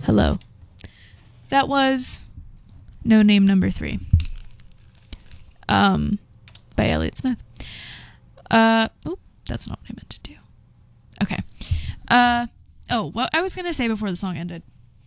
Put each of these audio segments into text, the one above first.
Hello. That was No Name Number 3. By Elliott Smith. That's not what I meant to do. Okay. What I was gonna say before the song ended.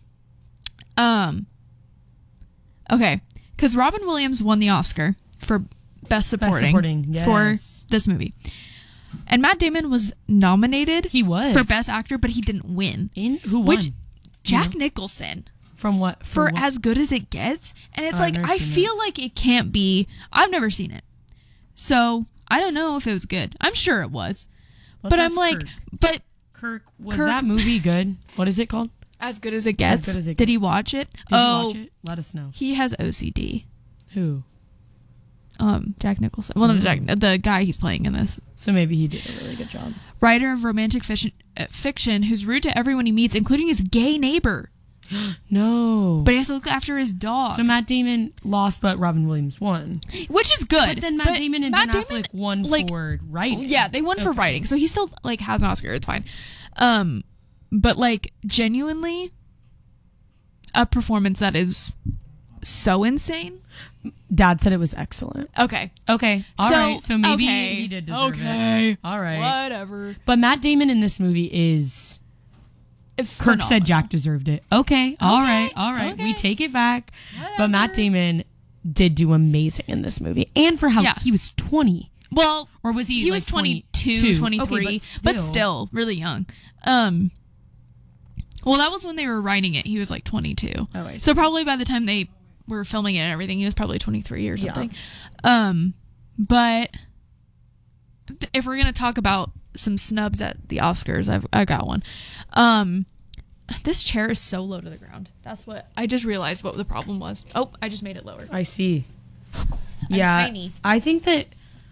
Okay, because Robin Williams won the Oscar for Best Supporting yes. for this movie. And Matt Damon was nominated. He was. For Best Actor, but he didn't win. Who won? Jack Nicholson. From what? For what? As Good as It Gets. And it's I feel like it can't be. I've never seen it. So, I don't know if it was good. I'm sure it was. But I'm like, Kirk, was that movie good? What is it called? As Good as It Gets. Did he watch it? Did he watch it? Let us know. He has OCD. Who? Jack Nicholson. Well, not Jack, the guy he's playing in this. So maybe he did a really good job. Writer of romantic fiction who's rude to everyone he meets, including his gay neighbor. No. But he has to look after his dog. So Matt Damon lost, but Robin Williams won. Which is good. But then Matt Damon and Ben Affleck won for writing. Yeah, they won for writing. So he still has an Oscar. It's fine. But genuinely, a performance that is so insane. Dad said it was excellent. Okay. All right. So maybe he did deserve it. All right. Whatever. But Matt Damon in this movie is... Phenomenal. Kirk said Jack deserved it. Okay. All right. Okay. We take it back. Whatever. But Matt Damon did do amazing in this movie. And for how he was 20. Well, or was he? He was 22, 23, okay, but still really young. Well, that was when they were writing it. He was 22. Oh, I see. So probably by the time they were filming it and everything, he was probably 23 or something. Yeah. But if we're gonna talk about some snubs at the Oscars, I got one. This chair is so low to the ground. That's what I just realized what the problem was. Oh, I just made it lower. I see. I'm tiny. I think that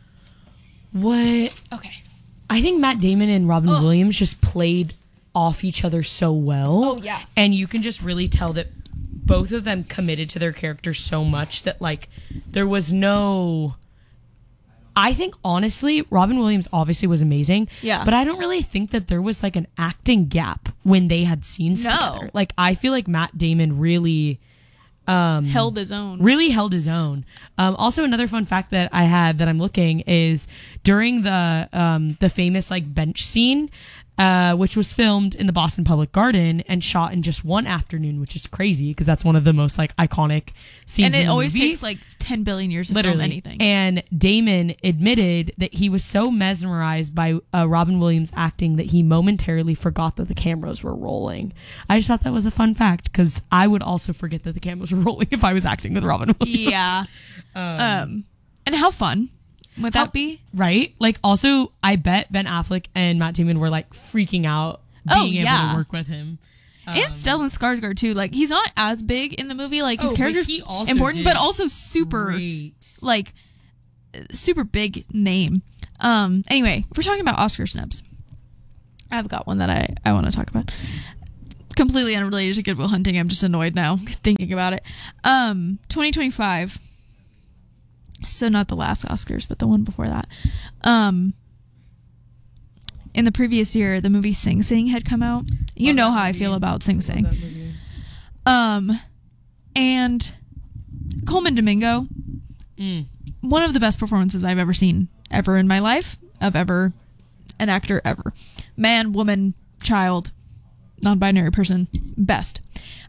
Okay. I think Matt Damon and Robin Williams just played off each other so well. Oh, yeah. And you can just really tell that both of them committed to their characters so much that there was no... I think, honestly, Robin Williams obviously was amazing. Yeah. But I don't really think that there was an acting gap when they had scenes together. I feel like Matt Damon really... held his own. Really held his own. Also, another fun fact that I had that I'm looking is during the famous bench scene, which was filmed in the Boston Public Garden and shot in just one afternoon, which is crazy because that's one of the most iconic scenes. And it always movie. takes 10 billion years to film anything. And Damon admitted that he was so mesmerized by Robin Williams acting that he momentarily forgot that the cameras were rolling. I just thought that was a fun fact because I would also forget that the cameras were rolling if I was acting with Robin Williams. Yeah. And how fun would that be? Right? Also, I bet Ben Affleck and Matt Damon were freaking out being able to work with him. And Stellan Skarsgård too. Like, he's not as big in the movie. Like, his character's important, but also super, like, super big name. Anyway, if we're talking about Oscar snubs, I've got one that I want to talk about. Completely unrelated to Good Will Hunting. I'm just annoyed now thinking about it. 2025. So not the last Oscars, but the one before that. In the previous year, the movie Sing Sing had come out. You know how I feel about Sing Sing. And Coleman Domingo, one of the best performances I've ever seen ever in my life, of ever, an actor ever. Man, woman, child, non-binary person, best.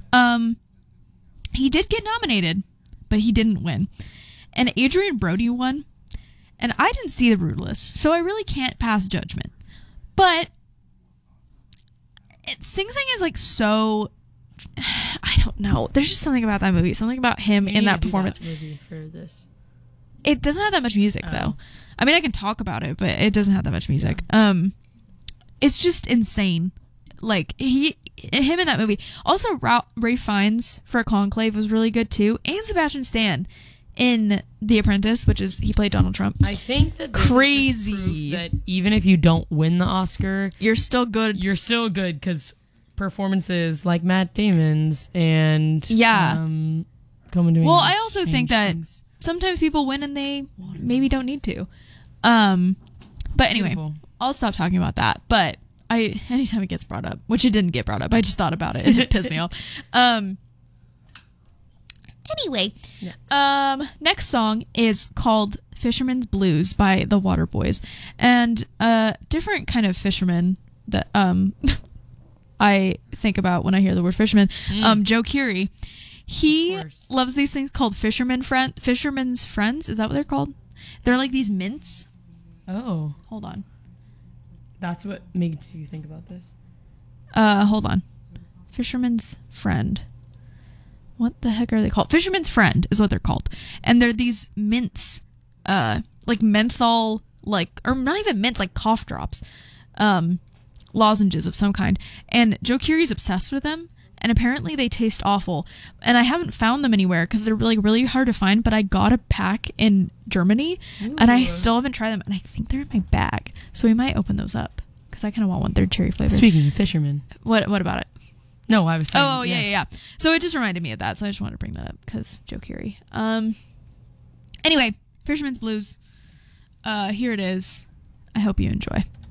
He did get nominated, but he didn't win. And Adrian Brody won. And I didn't see the Brutalist, so I really can't pass judgment. But Sing Sing is so... I don't know. There's just something about that movie. Something about him in that performance. That movie for this. It doesn't have that much music, though. I mean, I can talk about it, but it doesn't have that much music. It's just insane. Him in that movie. Also, Ralph Fiennes for Conclave was really good, too. And Sebastian Stan in The Apprentice, which is, he played Donald Trump. I think that this crazy is proof that even if you don't win the Oscar, you're still good. You're still good because performances like Matt Damon's and Well, I also think that sometimes people win and they maybe don't need to. But anyway, I'll stop talking about that. But anytime it gets brought up, which it didn't get brought up, I just thought about it and it pissed me off. Anyway, next song is called Fisherman's Blues by the Waterboys. And different kind of fisherman that I think about when I hear the word fisherman. Joe Keery. He loves these things called Fisherman's Friends. Is that what they're called? They're like these mints. Oh. Hold on. That's what makes you think about this? Hold on. Fisherman's Friend. What the heck are they called? Fisherman's Friend is what they're called. And they're these mints, like menthol, or not even mints, like cough drops, lozenges of some kind. And Joe Keery's obsessed with them. And apparently they taste awful. And I haven't found them anywhere because they're really hard to find. But I got a pack in Germany. Ooh. And I still haven't tried them. And I think they're in my bag. So we might open those up because I kind of want one. They're cherry flavored. Speaking of fishermen. What about it? No, I was saying. Oh, yeah, yeah. So it just reminded me of that. So I just wanted to bring that up because Joe Keery. Anyway, Fisherman's Blues. Here it is. I hope you enjoy.